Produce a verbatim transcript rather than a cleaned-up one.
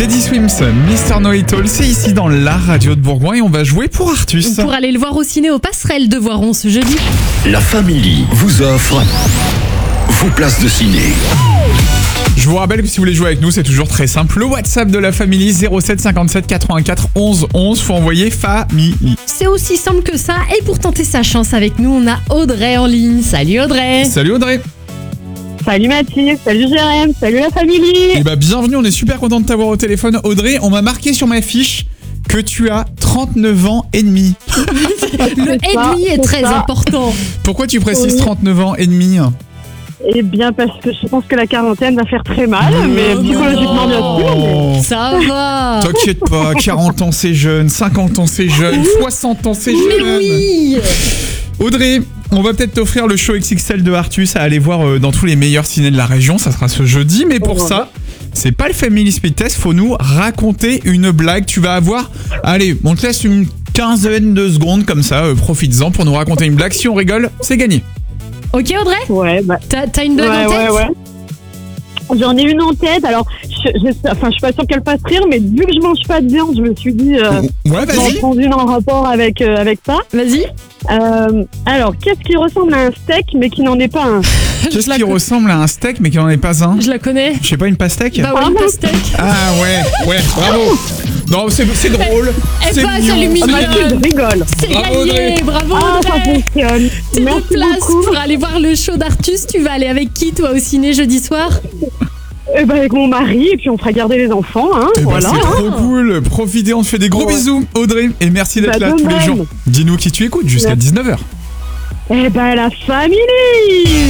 Teddy Swims, Mister Know-It-All, c'est ici dans la radio de Bourgoin et on va jouer pour Artus. Pour aller le voir au ciné aux Passerelles de Voiron ce jeudi. La Family vous offre vos places de ciné. Je vous rappelle que si vous voulez jouer avec nous, c'est toujours très simple. Le WhatsApp de la Family, zéro sept cinquante-sept quatre-vingt-quatre onze onze. Faut envoyer Family. C'est aussi simple que ça. Et pour tenter sa chance avec nous, on a Audrey en ligne. Salut Audrey. Salut Audrey. Salut Mathilde, salut Jérém, salut la Family. Eh bah bienvenue, on est super content de t'avoir au téléphone. Audrey, on m'a marqué sur ma fiche que tu as trente-neuf ans et demi. Le et ça, demi est c'est très ça. important. Pourquoi tu précises Oui. trente-neuf ans et demi? Eh bien parce que je pense que la quarantaine va faire très mal, mais Oh psychologiquement bien sûr. mais- Ça va. T'inquiète pas, quarante ans c'est jeune, cinquante ans c'est jeune, soixante ans c'est Mais jeune. oui. Audrey, on va peut-être t'offrir le show X X L de Artus à aller voir euh, dans tous les meilleurs cinés de la région, ça sera ce jeudi, mais pour Oh. ça, c'est pas le Family Speed Test, faut nous raconter une blague. Tu vas avoir, allez, on te laisse une quinzaine de secondes comme ça, euh, profites-en pour nous raconter une blague. Si on rigole, c'est gagné. Ok Audrey, Ouais, bah. t'as, t'as une blague ouais, en tête? ouais, ouais. J'en ai une en tête, alors je, je, enfin, je suis pas sûre qu'elle fasse rire, mais vu que je mange pas de viande, je me suis dit, euh, Ouais, j'en vas-y. prends une en rapport avec, euh, avec ça. Vas-y. Euh, alors, qu'est-ce qui ressemble à un steak mais qui n'en est pas un? Qu'est-ce Je la qui co- ressemble à un steak mais qui n'en est pas un? Je la connais. Je sais pas, une pastèque? Bah ouais, une pastèque. Ah ouais, ouais, bravo. Non, c'est c'est drôle, Elle c'est passe mignon. à l'humiliation. Ah, Mathilde rigole. C'est Bravo, gagné. Audrey. Bravo Ah, ça Audrey. fonctionne. Tes deux Merci places beaucoup. pour aller voir le show d'Artus. Tu vas aller avec qui toi au ciné jeudi soir? Eh ben, avec mon mari, et puis on fera garder les enfants, hein, Eh ben, voilà. c'est trop cool. Profitez, on te fait des gros Ouais. bisous, Audrey. Et merci d'être Bah, là de tous les même. jours. Dis-nous qui tu écoutes jusqu'à Merci. dix-neuf heures. Eh ben, la famille.